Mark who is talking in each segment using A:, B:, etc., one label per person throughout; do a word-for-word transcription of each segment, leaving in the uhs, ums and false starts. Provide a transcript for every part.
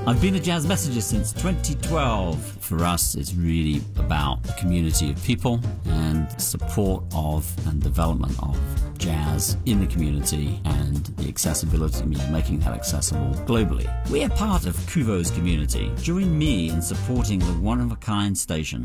A: I've been a jazz messenger since twenty twelve. For us, it's really about the community of people and support of and development of jazz in the community and the accessibility, making that accessible globally. We are part of Kuvo's community. Join me in supporting the one-of-a-kind station.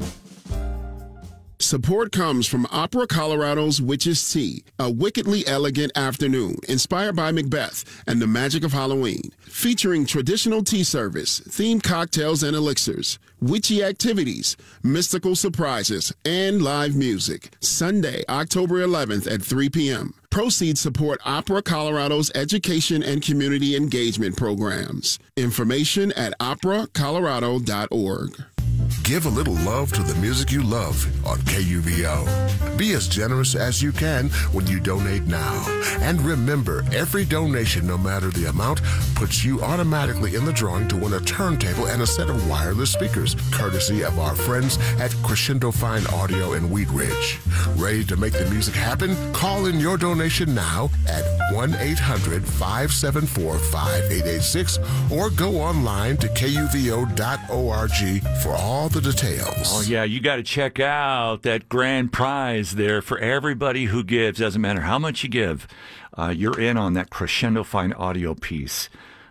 B: Support comes from Opera Colorado's Witch's Tea, a wickedly elegant afternoon inspired by Macbeth and the magic of Halloween, featuring traditional tea service, themed cocktails and elixirs, witchy activities, mystical surprises, and live music. Sunday, October eleventh at three p.m. Proceeds support Opera Colorado's education and community engagement programs. Information at opera colorado dot org.
C: Give a little love to the music you love on K U V O. Be as generous as you can when you donate now. And remember, every donation, no matter the amount, puts you automatically in the drawing to win a turntable and a set of wireless speakers, courtesy of our friends at Crescendo Fine Audio in Wheat Ridge. Ready to make the music happen? Call in your donation now at one eight hundred five seven four five eight eight six or go online to K U V O dot org for all the details.
D: Oh, yeah, you got to check out that grand prize there for everybody who gives. Doesn't matter how much you give, uh, you're in on that Crescendo Fine Audio piece.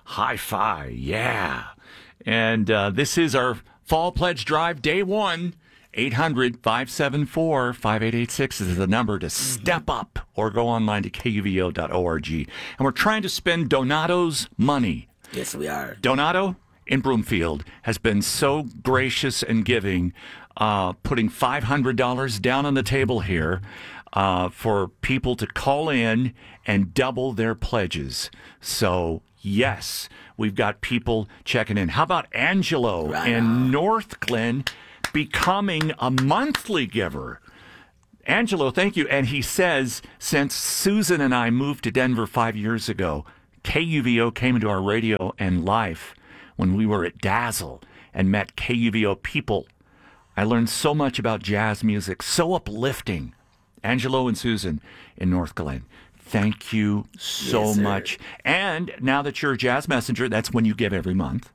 D: Hi-fi, yeah. And uh, this is our Fall Pledge Drive, day one. eight hundred five seven four five eight eight six is the number to step up or go online to K U V O dot org. And we're trying to spend Donato's money.
E: Yes, we are.
D: Donato in Broomfield has been so gracious and giving, uh, putting five hundred dollars down on the table here uh, for people to call in and double their pledges. So, yes, we've got people checking in. How about Angelo
E: Right
D: in
E: on.
D: North Glen becoming a monthly giver? Angelo, thank you. And he says, since Susan and I moved to Denver five years ago, K U V O came into our radio and life when we were at Dazzle and met K U V O people. I learned so much about jazz music, so uplifting. Angelo and Susan in North Glen, thank you so
E: Yes, sir.
D: much. And now that you're a jazz messenger, that's when you give every month.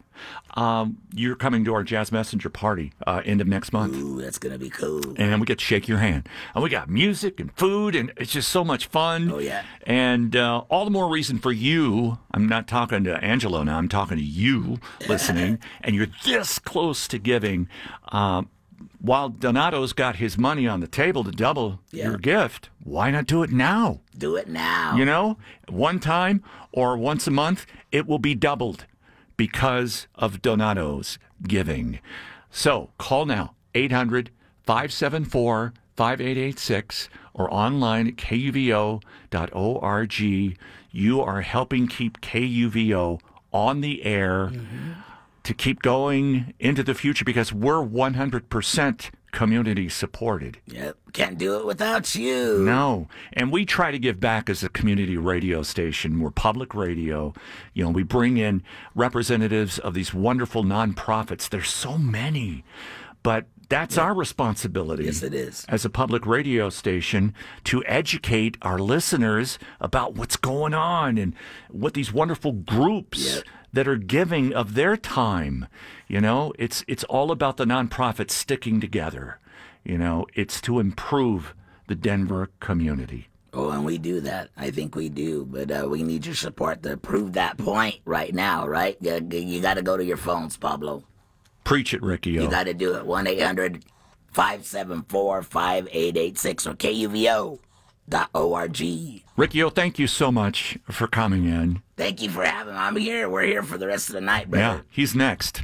D: Um, you're coming to our Jazz Messenger party uh, end of next month.
E: Ooh, that's going to be cool.
D: And we get to shake your hand. And we got music and food, and it's just so much fun.
E: Oh, yeah.
D: And uh, all the more reason for you, I'm not talking to Angelo now, I'm talking to you listening, and you're this close to giving. Um, while Donato's got his money on the table to double
E: Yeah.
D: your gift, why not do it now?
E: Do it now.
D: You know, one time or once a month, it will be doubled because of Donato's giving. So call now, eight hundred five seven four five eight eight six or online at K U V O dot org. You are helping keep K U V O on the air mm-hmm. to keep going into the future because we're one hundred percent community supported.
E: Yep. Can't do it without you.
D: No. And we try to give back as a community radio station. We're public radio. You know, we bring in representatives of these wonderful nonprofits. There's so many. But that's
E: Yeah.
D: our responsibility.
E: Yes, it is.
D: As a public radio station to educate our listeners about what's going on and what these wonderful groups
E: Yep.
D: that are giving of their time. You know, it's it's all about the nonprofits sticking together. You know, it's to improve the Denver community.
E: Oh, and we do that. I think we do. But uh, we need your support to prove that point right now, right? You, you got to go to your phones, Pablo.
D: Preach it, Ricky.
E: You got to do it. one eight hundred five seven four five eight eight six or K U V O dot org.
D: Ricky, thank you so much for coming in.
E: Thank you for having me. I'm here. We're here for the rest of the night, brother.
D: Yeah, he's next.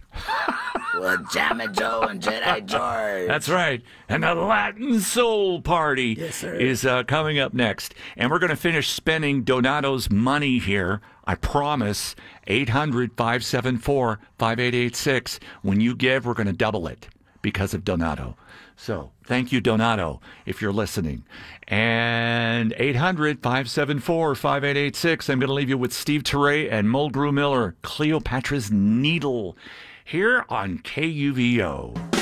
E: With Jammin' Joe and Jedi George.
D: That's right. And the Latin Soul Party
E: Yes, sir.
D: is uh, coming up next. And we're going to finish spending Donato's money here. I promise. eight hundred five seven four five eight eight six. When you give, we're going to double it because of Donato. So thank you, Donato, if you're listening. And eight hundred five seven four five eight eight six. I'm going to leave you with Steve Teray and Mulgrew Miller, Cleopatra's Needle, here on K U V O.